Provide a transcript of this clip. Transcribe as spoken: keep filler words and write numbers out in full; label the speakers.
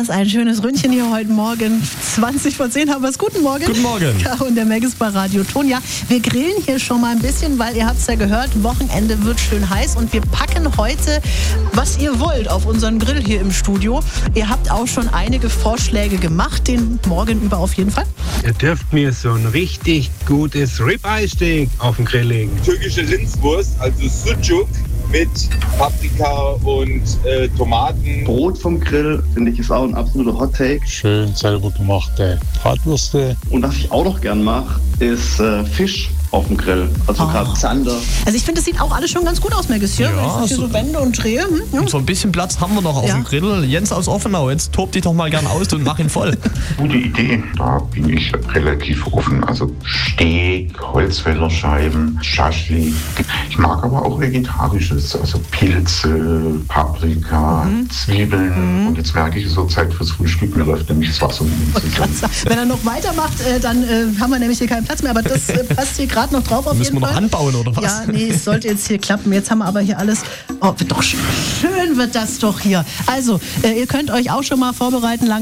Speaker 1: das ein schönes Ründchen hier heute Morgen. zwanzig vor zehn haben wir es. Guten Morgen.
Speaker 2: Guten Morgen.
Speaker 1: Caro und der Megis bei Radio Ton. Ja, wir grillen hier schon mal ein bisschen, weil ihr habt es ja gehört, Wochenende wird schön heiß und wir packen heute, was ihr wollt, auf unseren Grill hier im Studio. Ihr habt auch schon einige Vorschläge gemacht, den morgen über auf jeden Fall.
Speaker 3: Ihr dürft mir so ein richtig gutes Ribeye-Steak auf den Grill legen.
Speaker 4: Türkische Rindswurst, also Sucuk mit Paprika und äh, Tomaten.
Speaker 5: Brot vom Grill, finde ich, ist auch ein absoluter Hot-Take.
Speaker 6: Schön selber gemachte Bratwürste.
Speaker 5: Und was ich auch noch gern mache, ist äh, Fisch auf dem Grill. Also
Speaker 1: Oh.
Speaker 5: gerade Zander.
Speaker 1: Also ich finde, das sieht auch alles schon ganz gut aus, Megis, hier.
Speaker 2: Ja,
Speaker 1: Wenn ich hier
Speaker 2: so-
Speaker 1: so wende und drehe. Hm, ja.
Speaker 2: Und so ein bisschen Platz haben wir noch auf
Speaker 1: Ja.
Speaker 2: dem Grill. Jens aus Offenau, jetzt tob dich doch mal gern aus und mach ihn voll.
Speaker 7: Gute Idee. Da bin ich relativ offen. Also Steak, Holzfällerscheiben, Schaschlik. Ich mag aber auch Vegetarisches. Also Pilze, Paprika,
Speaker 1: Mhm.
Speaker 7: Zwiebeln. Und jetzt merke ich, es ist so Zeit fürs Frühstück. Mir läuft nämlich das Wasser um den Mund zusammen.
Speaker 1: Wenn er noch weitermacht, äh, dann äh, haben wir nämlich hier keinen Platz mehr. Aber das äh, passt hier gerade noch drauf auf
Speaker 2: Müssen
Speaker 1: jeden
Speaker 2: wir noch
Speaker 1: Fall.
Speaker 2: anbauen oder was?
Speaker 1: Ja, nee, es sollte jetzt hier klappen. Jetzt haben wir aber hier alles. Oh, wird doch schön, schön wird das doch hier. Also, äh, ihr könnt euch auch schon mal vorbereiten.